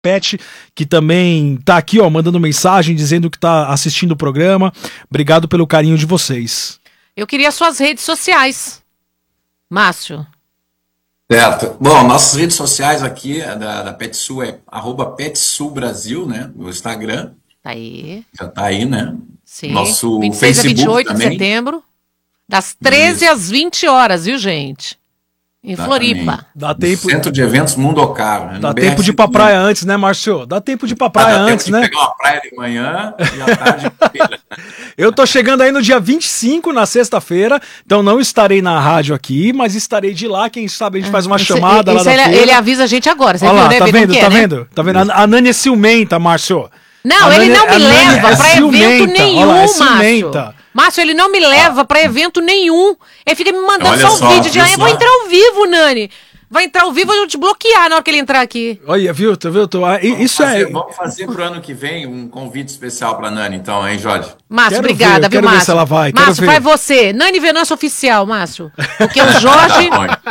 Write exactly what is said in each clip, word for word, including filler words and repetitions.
Pet, que também tá aqui, ó, mandando mensagem, dizendo que tá assistindo o programa. Obrigado pelo carinho de vocês. Eu queria suas redes sociais, Márcio. Certo. Bom, nossas redes sociais aqui da, da PetSul é arroba PetSul Brasil, né? No Instagram. Tá aí. Já tá aí, né? Sim. Nosso vinte e seis a vinte e oito também. de setembro. Das treze às vinte horas, viu, gente? Em Floripa. Dá tempo. Centro de Eventos Mundocar. Né? Dá tempo de ir pra praia antes, né, Márcio? Dá tempo de ir pra praia Dá antes, tempo né? de pegar uma praia de manhã e à tarde inteira. Eu tô chegando aí no dia vinte e cinco, na sexta-feira, então não estarei na rádio aqui, mas estarei de lá, quem sabe a gente faz uma Isso- chamada isso lá da ele, feira. ele avisa a gente agora, você Olha viu, lá, né? tá Vê como vendo, que é, tá né? vendo? Tá vendo? A, a Nani é ciumenta, Márcio. Não, A ele Nani- não me a Nani leva é pra evento ciumenta, nenhum, olha lá, é Márcio. ciumenta. Márcio, ele não me leva pra evento nenhum. Ele fica me mandando Olha só um só, vídeo de, viu ah, eu vou só? entrar ao vivo, Nani. Vai entrar ao vivo e eu te bloquear na hora que ele entrar aqui. Olha, viu, tá viu? Tô- ah, Vamos Isso fazer, é... Vamos fazer pro ano que vem um convite especial pra Nani, então, hein, Jorge? Márcio, Quero obrigada, ver, viu, quero ver Márcio? se ela vai, quero Márcio, ver. faz você. Nani Venâncio Oficial, Márcio. Porque o Jorge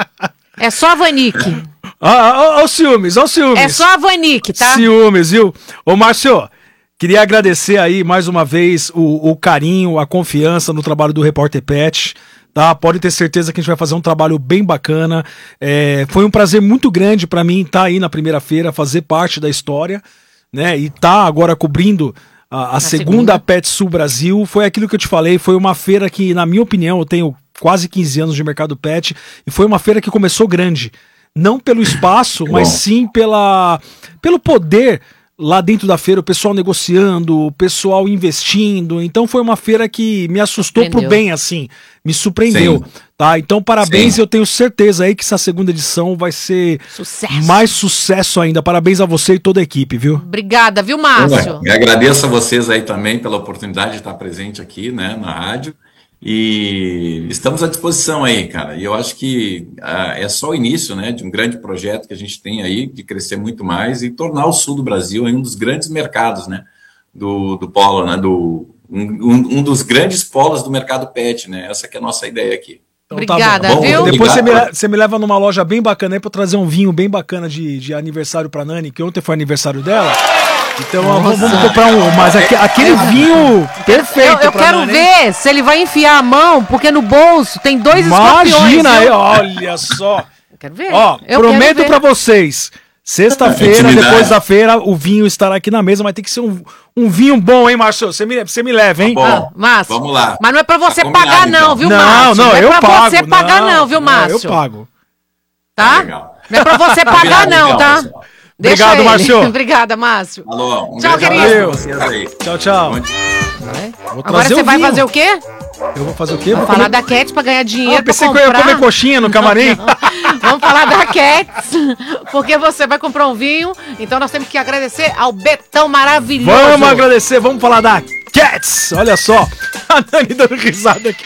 é só a Vanique. Ó, ó, ó os ciúmes, ó os ciúmes. É só a Vanique, tá? Ciúmes, viu? Ô, Márcio, queria agradecer aí mais uma vez o, o carinho, a confiança no trabalho do Repórter Pet, tá? Pode ter certeza que a gente vai fazer um trabalho bem bacana. É, foi um prazer muito grande pra mim estar aí na primeira feira, fazer parte da história, né? E tá agora cobrindo a, a segunda, segunda. PetSul Brasil. Foi aquilo que eu te falei, foi uma feira que, na minha opinião, eu tenho quase quinze anos de mercado pet, e foi uma feira que começou grande. Não pelo espaço, mas bom. sim pela, pelo poder lá dentro da feira, o pessoal negociando, o pessoal investindo. Então foi uma feira que me assustou pro Surpreendeu. bem, assim, me surpreendeu, Sim. tá? Então parabéns, Sim. eu tenho certeza aí que essa segunda edição vai ser Sucesso. mais sucesso ainda. Parabéns a você e toda a equipe, viu? Obrigada, viu, Márcio? Eu agradeço a vocês aí também pela oportunidade de estar presente aqui, né, na rádio. E estamos à disposição aí, cara. E eu acho que ah, é só o início, né, de um grande projeto que a gente tem aí, de crescer muito mais e tornar o sul do Brasil aí um dos grandes mercados, né, do, do polo, né, do, um, um um dos grandes polos do mercado pet, né? Essa que é a nossa ideia aqui. Então, Obrigada, tá bom. viu? Depois você me, Obrigado. le- você me leva numa loja bem bacana aí pra trazer um vinho bem bacana de, de aniversário pra Nani, que ontem foi aniversário dela. Então ó, vamos, vamos comprar um, mas aque- aquele vinho perfeito Eu, eu pra quero Nani, hein? ver se ele vai enfiar a mão, porque no bolso tem dois escorpiões. Imagina aí, viu? olha só. Eu quero ver. Ó, Eu prometo quero pra ver. vocês, sexta-feira, Intimidade. depois da feira, o vinho estará aqui na mesa, mas tem que ser um, um vinho bom, hein, Márcio? Você me, você me leva, hein? Bom, Ah, Márcio. vamos lá. Mas não é pra você Tá combinado, pagar, não, então. viu, não, Márcio? não, é eu pra pago. você pagar, não, viu, não, Márcio? eu pago. Tá? Legal. Não é pra você pagar, Combinado, não, então, tá? pessoal. Deixa Obrigado, ele. Márcio. Obrigada, Márcio. Alô, um Tchau, grande querido. abraço pra vocês aí. Tchau, tchau. Bom dia. Vou Agora trazer você o vai vinho. fazer o quê? Eu vou fazer o quê? Vamos Vou falar comer- da Cats pra ganhar dinheiro. Ah, pensei pra que eu ia comprar. comer coxinha no camarim. Vamos falar da Cats, porque você vai comprar um vinho. Então nós temos que agradecer ao Betão maravilhoso. Vamos agradecer, vamos falar da Cats. Olha só, a Nani dando risada aqui.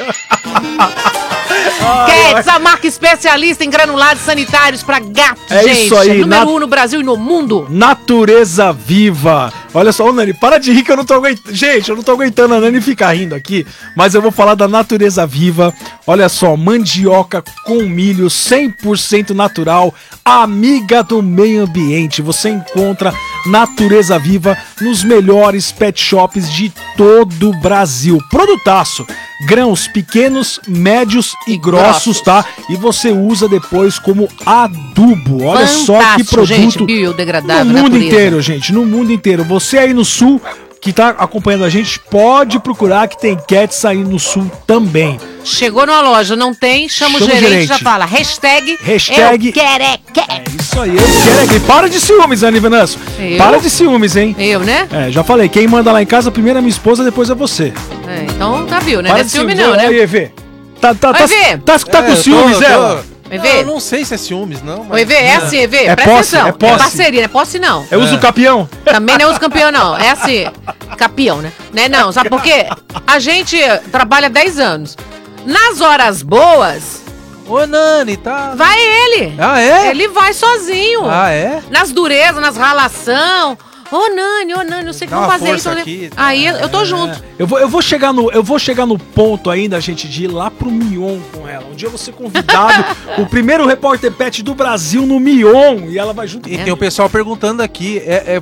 Cats, a marca especialista em granulados sanitários pra gatos, É gente. isso aí, É número na- um no Brasil e no mundo. Natureza viva. Olha só, ô Nani, para de rir que eu não tô aguentando. Gente, eu não tô aguentando a Nani ficar rindo aqui. Mas eu vou falar da natureza viva. Olha só, mandioca com milho cem por cento natural, amiga do meio ambiente. Você encontra Natureza Viva nos melhores pet shops de todo o Brasil. Produtaço. Grãos pequenos, médios e, E grossos, grossos. tá? E você usa depois como adubo. Olha só que Fantástico, produto. gente, biodegradável, no mundo natureza. inteiro, gente, no mundo inteiro. Você aí no sul que tá acompanhando a gente, pode procurar que tem Cats aí no sul também. Chegou numa loja, não tem, chama, Chama o o gerente, gerente. já fala. Hashtag, Hashtag- eu quero é É Cats. isso aí, eu quero. E para de ciúmes, Anny Venâncio. Eu? Para de ciúmes, hein? Eu, né? É, já falei, quem manda lá em casa, primeiro é minha esposa, depois é você. É, então tá, viu, né? Para Não é de ciúme ciúmes, não, né? Aí, Evê. Tá, tá, Oi, tá, Evê. tá, tá É, com eu ciúmes, tô- eu tô- ela? Evê. Não, eu não sei se é ciúmes, não. Ô, Evê, é assim, Evê, É presta posse, atenção. é posse. parceria, não é posse não. Eu uso o capião. Também não é uso campeão, não. É assim, campeão, né? Né não, sabe por quê? A gente trabalha dez anos. Nas horas boas, Ô, Nani, tá... vai ele. Ah, é? Ele vai sozinho. Ah, é? Nas durezas, nas ralação, Ô, Nani, ô, Nani, eu sei que Dá vão uma fazer força isso. aqui. Aí eu tô junto. Eu vou, eu, vou chegar no, eu vou chegar no ponto ainda, gente, de ir lá pro Mion com ela. Um dia eu vou ser convidado, o primeiro repórter pet do Brasil no Mion. E ela vai junto E com tem o pessoal perguntando aqui, é, é